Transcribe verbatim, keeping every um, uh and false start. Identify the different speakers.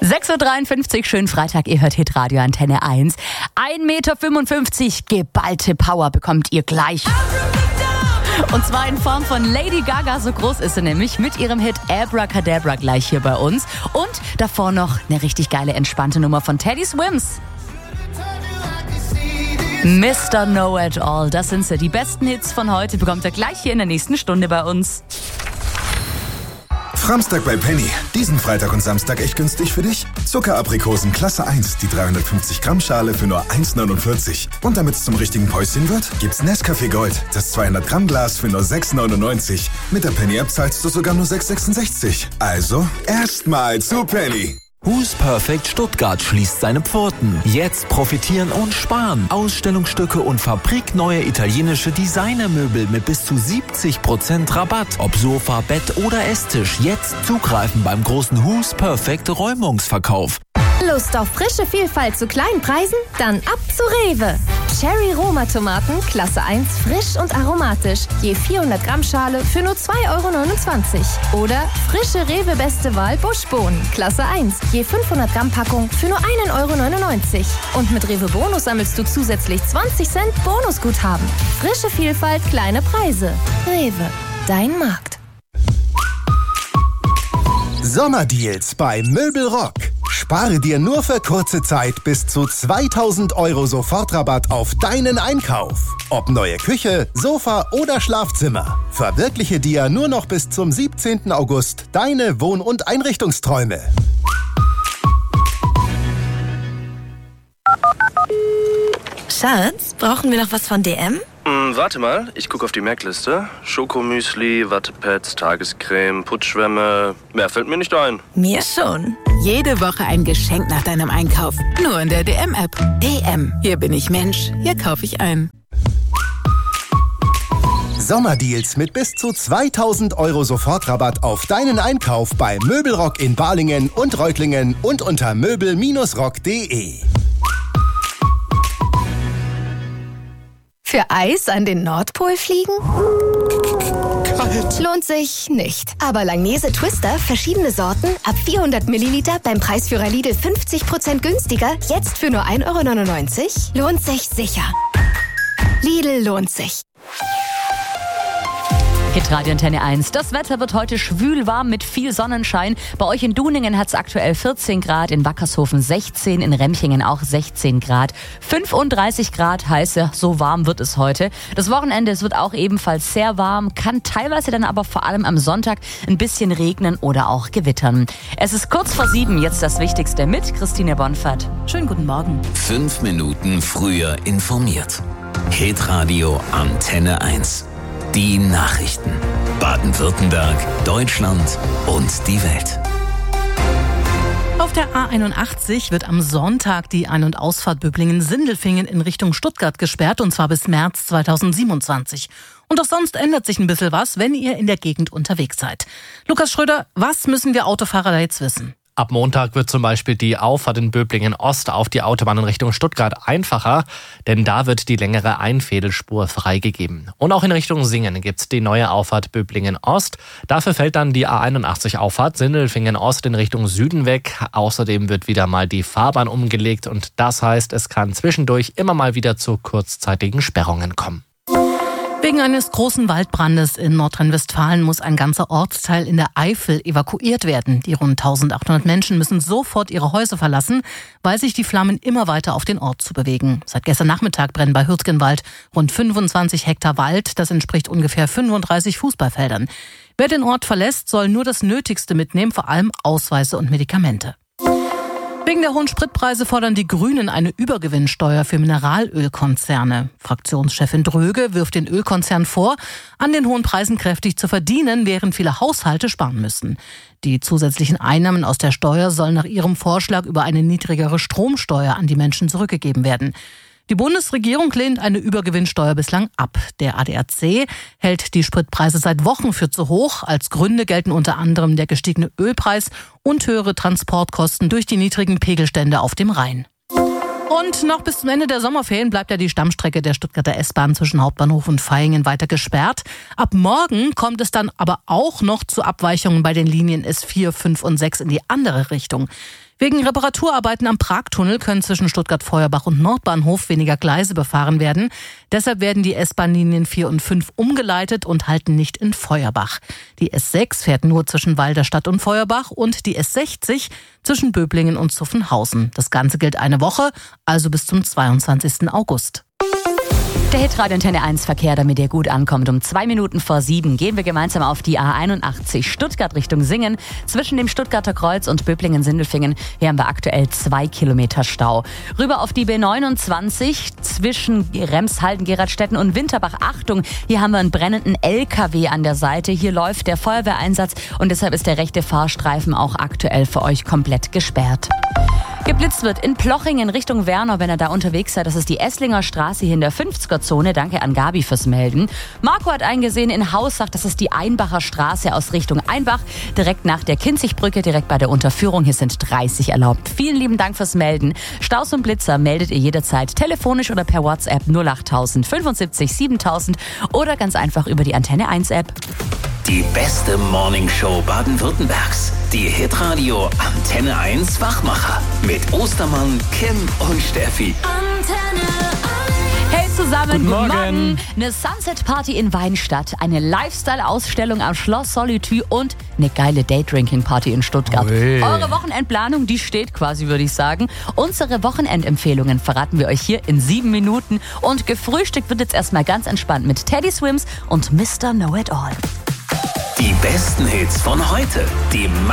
Speaker 1: sechs Uhr dreiundfünfzig, schönen Freitag, ihr hört Hitradio Antenne eins. ein Meter fünfundfünfzig geballte Power bekommt ihr gleich. Und zwar in Form von Lady Gaga, so groß ist sie nämlich, mit ihrem Hit Abracadabra gleich hier bei uns. Und davor noch eine richtig geile, entspannte Nummer von Teddy Swims. Mister Know-It-All, das sind sie. Die besten Hits von heute bekommt ihr gleich hier in der nächsten Stunde bei uns.
Speaker 2: Framstag bei Penny. Diesen Freitag und Samstag echt günstig für dich? Zuckeraprikosen Klasse eins, die dreihundertfünfzig Gramm Schale für nur eins neunundvierzig. Und damit es zum richtigen Päuschen wird, gibt's Nescafé Gold, das zweihundert Gramm Glas für nur sechs neunundneunzig. Mit der Penny-App zahlst du sogar nur sechs sechsundsechzig. Also, erstmal zu Penny.
Speaker 3: Who's Perfect Stuttgart schließt seine Pforten. Jetzt profitieren und sparen. Ausstellungsstücke und fabrikneue italienische Designermöbel mit bis zu siebzig Prozent Rabatt. Ob Sofa, Bett oder Esstisch. Jetzt zugreifen beim großen Who's Perfect Räumungsverkauf.
Speaker 4: Lust auf frische Vielfalt zu kleinen Preisen? Dann ab zu Rewe. Cherry Roma Tomaten, Klasse eins, frisch und aromatisch. Je vierhundert Gramm Schale für nur zwei Euro neunundzwanzig. Oder frische Rewe Beste Wahl Buschbohnen, Klasse eins, je fünfhundert Gramm Packung für nur ein Euro neunundneunzig. Und mit Rewe Bonus sammelst du zusätzlich zwanzig Cent Bonusguthaben. Frische Vielfalt, kleine Preise. Rewe, dein Markt.
Speaker 5: Sommerdeals bei Möbelrock. Spare dir nur für kurze Zeit bis zu zweitausend Euro Sofortrabatt auf deinen Einkauf. Ob neue Küche, Sofa oder Schlafzimmer. Verwirkliche dir nur noch bis zum siebzehnten August deine Wohn- und Einrichtungsträume.
Speaker 6: Schatz, brauchen wir noch was von D M?
Speaker 7: Hm, warte mal, ich gucke auf die Merkliste. Schokomüsli, Wattepads, Tagescreme, Putzschwämme. Mehr fällt mir nicht ein.
Speaker 6: Mir schon.
Speaker 8: Jede Woche ein Geschenk nach deinem Einkauf. Nur in der D M-App. D M. Hier bin ich Mensch. Hier kaufe ich ein.
Speaker 5: Sommerdeals mit bis zu zweitausend Euro Sofortrabatt auf deinen Einkauf bei Möbelrock in Balingen und Reutlingen und unter möbel rock punkt de.
Speaker 4: Für Eis an den Nordpol fliegen? Kalt. Lohnt sich nicht. Aber Langnese Twister, verschiedene Sorten, ab vierhundert Milliliter beim Preisführer Lidl fünfzig Prozent günstiger, jetzt für nur ein Euro neunundneunzig? Lohnt sich sicher. Lidl lohnt sich.
Speaker 1: Hitradio Antenne eins. Das Wetter wird heute schwül warm mit viel Sonnenschein. Bei euch in Duningen hat es aktuell vierzehn Grad, in Wackershofen sechzehn, in Remchingen auch sechzehn Grad. fünfunddreißig Grad heißt ja, so warm wird es heute. Das Wochenende, es wird auch ebenfalls sehr warm, kann teilweise dann aber vor allem am Sonntag ein bisschen regnen oder auch gewittern. Es ist kurz vor sieben, jetzt das Wichtigste mit Christine Bonfert. Schönen guten Morgen.
Speaker 3: Fünf Minuten früher informiert. Hitradio Antenne eins. Die Nachrichten. Baden-Württemberg, Deutschland und die Welt.
Speaker 9: Auf der A einundachtzig wird am Sonntag die Ein- und Ausfahrt Böblingen-Sindelfingen in Richtung Stuttgart gesperrt, und zwar bis März zweitausendsiebenundzwanzig. Und auch sonst ändert sich ein bisschen was, wenn ihr in der Gegend unterwegs seid. Lukas Schröder, was müssen wir Autofahrer da jetzt wissen?
Speaker 10: Ab Montag wird zum Beispiel die Auffahrt in Böblingen-Ost auf die Autobahn in Richtung Stuttgart einfacher, denn da wird die längere Einfädelspur freigegeben. Und auch in Richtung Singen gibt's die neue Auffahrt Böblingen-Ost. Dafür fällt dann die A einundachtzig Auffahrt Sindelfingen-Ost in Richtung Süden weg. Außerdem wird wieder mal die Fahrbahn umgelegt, und das heißt, es kann zwischendurch immer mal wieder zu kurzzeitigen Sperrungen kommen.
Speaker 9: Wegen eines großen Waldbrandes in Nordrhein-Westfalen muss ein ganzer Ortsteil in der Eifel evakuiert werden. Die rund eintausendachthundert Menschen müssen sofort ihre Häuser verlassen, weil sich die Flammen immer weiter auf den Ort zu bewegen. Seit gestern Nachmittag brennen bei Hürtgenwald rund fünfundzwanzig Hektar Wald. Das entspricht ungefähr fünfunddreißig Fußballfeldern. Wer den Ort verlässt, soll nur das Nötigste mitnehmen, vor allem Ausweise und Medikamente. Wegen der hohen Spritpreise fordern die Grünen eine Übergewinnsteuer für Mineralölkonzerne. Fraktionschefin Dröge wirft den Ölkonzernen vor, an den hohen Preisen kräftig zu verdienen, während viele Haushalte sparen müssen. Die zusätzlichen Einnahmen aus der Steuer sollen nach ihrem Vorschlag über eine niedrigere Stromsteuer an die Menschen zurückgegeben werden. Die Bundesregierung lehnt eine Übergewinnsteuer bislang ab. Der A D A C hält die Spritpreise seit Wochen für zu hoch. Als Gründe gelten unter anderem der gestiegene Ölpreis und höhere Transportkosten durch die niedrigen Pegelstände auf dem Rhein. Und noch bis zum Ende der Sommerferien bleibt ja die Stammstrecke der Stuttgarter S-Bahn zwischen Hauptbahnhof und Vaihingen weiter gesperrt. Ab morgen kommt es dann aber auch noch zu Abweichungen bei den Linien S vier, fünf und sechs in die andere Richtung. Wegen Reparaturarbeiten am Pragtunnel können zwischen Stuttgart-Feuerbach und Nordbahnhof weniger Gleise befahren werden. Deshalb werden die S-Bahn-Linien vier und fünf umgeleitet und halten nicht in Feuerbach. Die S sechs fährt nur zwischen Walderstadt und Feuerbach und die S sechzig zwischen Böblingen und Zuffenhausen. Das Ganze gilt eine Woche, also bis zum zweiundzwanzigsten August.
Speaker 1: Der Hitradio Antenne eins Verkehr, damit ihr gut ankommt. Um zwei Minuten vor sieben gehen wir gemeinsam auf die A einundachtzig Stuttgart Richtung Singen. Zwischen dem Stuttgarter Kreuz und Böblingen-Sindelfingen, hier haben wir aktuell zwei Kilometer Stau. Rüber auf die B neunundzwanzig zwischen Remshalden, Geradstetten und Winterbach. Achtung, hier haben wir einen brennenden L K W an der Seite. Hier läuft der Feuerwehreinsatz und deshalb ist der rechte Fahrstreifen auch aktuell für euch komplett gesperrt. Geblitzt wird in Plochingen Richtung Wernau, wenn ihr da unterwegs seid. Das ist die Esslinger Straße hier in der fünfziger-Zone. Danke an Gabi fürs Melden. Marco hat eingesehen in Haussach, das ist die Einbacher Straße aus Richtung Einbach. Direkt nach der Kinzigbrücke, direkt bei der Unterführung. Hier sind dreißig erlaubt. Vielen lieben Dank fürs Melden. Staus und Blitzer meldet ihr jederzeit telefonisch oder per WhatsApp null acht fünfundsiebzig siebentausend oder ganz einfach über die Antenne eins App.
Speaker 11: Die beste Morningshow Baden-Württembergs. Die Hitradio Antenne eins Wachmacher. Mit Ostermann, Kim und Steffi.
Speaker 1: Antenne eins. Hey zusammen,
Speaker 10: guten,
Speaker 1: guten
Speaker 10: Morgen.
Speaker 1: Morgen. Eine Sunset-Party in Weinstadt, eine Lifestyle-Ausstellung am Schloss Solitude und eine geile Day-Drinking-Party in Stuttgart.
Speaker 10: Ui.
Speaker 1: Eure Wochenendplanung, die steht quasi, würde ich sagen. Unsere Wochenendempfehlungen verraten wir euch hier in sieben Minuten. Und gefrühstückt wird jetzt erstmal ganz entspannt mit Teddy Swims und Mister Know It All.
Speaker 11: Die besten Hits von heute. Die